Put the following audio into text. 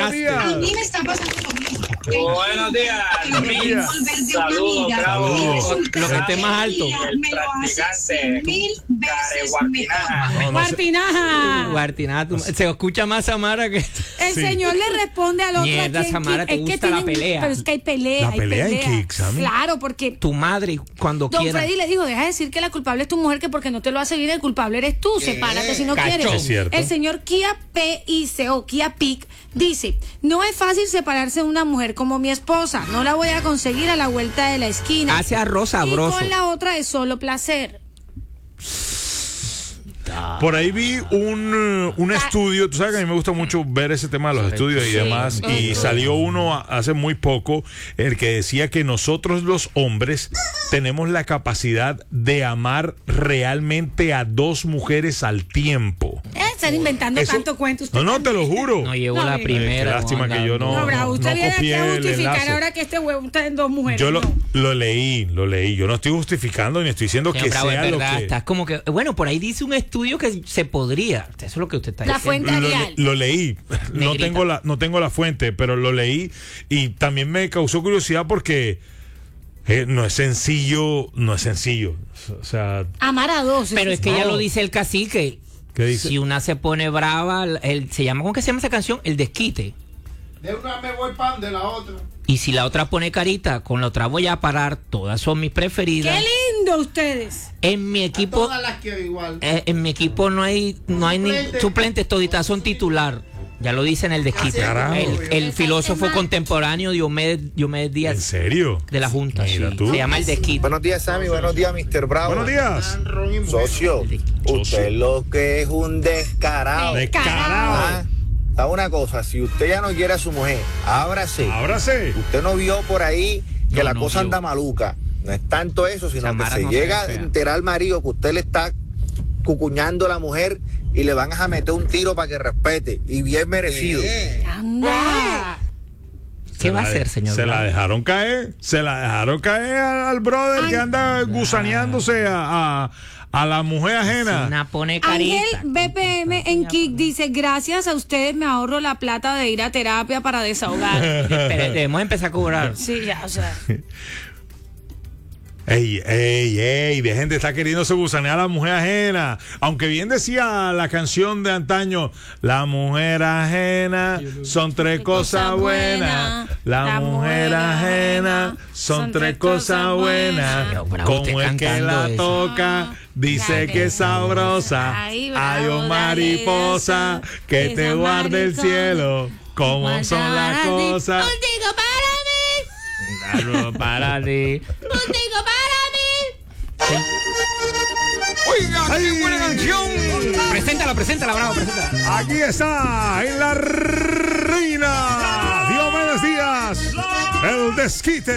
días. A mí me está pasando lo mismo. Buenos días. Saludos, Saludos. Lo que esté más alto. Me lo haces 1000 veces mejor. Guartinaja, se escucha más Samara que... El señor le responde al otro. Mierda, aquí en Samara, Kik. te gusta la pelea. Pero es que hay pelea. La pelea en Kik, Sammy. Claro, porque Tu madre, cuando Don quiera. Freddy le dijo, deja de decir que la culpable es tu mujer, que porque no te lo hace bien, el culpable eres tú. Sepárate si no Cachón. quieres. Es cierto. El señor Kia PIC o Kia PIC dice, no es fácil separarse de una mujer como mi esposa. No la voy a conseguir a la vuelta de la esquina. Hace arroz sabroso. Y con la otra es solo placer. Por ahí vi un estudio, tú sabes que a mí me gusta mucho ver ese tema de los estudios y demás, y salió uno hace muy poco, el que decía que nosotros los hombres tenemos la capacidad de amar realmente a 2 mujeres al tiempo. Están inventando Eso- tanto cuento usted. No, te lo juro. No llegó No, la qué primera. qué lástima Juan que yo Gabriel. No, bravo, usted no viene aquí copié a el justificar enlace. ahora que este huevo está en 2 mujeres. Yo no. lo leí. Yo no estoy justificando ni estoy diciendo Señor que Bravo, sea es lo verdad, que... estás como que, bueno, por ahí dice un estudio que se podría. Eso es lo que usted está La diciendo. fuente real. Lo leí, Negrita. no tengo la fuente, pero lo leí y también me causó curiosidad porque no es sencillo, o sea, Amar a 2. Pero es que ya no. lo dice el cacique. ¿qué dice? Si una se pone brava, se llama, ¿cómo que se llama esa canción? El desquite. De una me voy pan, de la otra. Y si la otra pone carita, con la otra voy a parar. Todas son mis preferidas. ¡Qué lindo ustedes! En mi equipo, Todas las quiero igual. en mi equipo no hay ni suplentes, toditas son titular. Ya lo dice en el desquite. Carajo. El filósofo contemporáneo Diomedes ¿En Díaz serio? de la Junta. Mira Sí. tú. Se llama el desquite. Buenos días, Sammy. Buenos días, Mr. Bravo. Buenos días. Ron y mujer. Socio, usted lo que es un descarado. Descarado. Ah, ¿sabe una cosa? Si usted ya no quiere a su mujer, ábrase. Ábrase. Usted no vio por ahí que No, la no cosa vio. anda maluca. No es tanto eso, sino Samara que se no se llega a ve fea. enterar al marido que usted le está cucuñando a la mujer y le van a meter un tiro para que respete. Y bien merecido. ¡Anda! ¿Qué va a hacer, señor? Se la Bravo? dejaron caer al brother que anda gusaneándose a la mujer ajena. Una pone Ángel carita. BPM en Kik dice, gracias a ustedes me ahorro la plata de ir a terapia para desahogar. Espere, debemos empezar a cobrar. Sí, ya, o sea. Ey, dejen de estar queriéndose gusanear a la mujer ajena. Aunque bien decía la canción de antaño, la mujer ajena son 3 cosas buenas. La mujer ajena son 3 cosas buenas. Yo, bravo, Como usted el que cantando la eso. toca, dice que es sabrosa. Ay, bravo, Hay un mariposa dale, que esa te guarde el mariposa. cielo. Como son las cosas. Contigo para mí, Claro, para ti. contigo para mí. ¡Oiga, qué buena canción! Preséntala, Bravo, preséntala. Aquí está, en la reina. Diomedes Díaz, el desquite.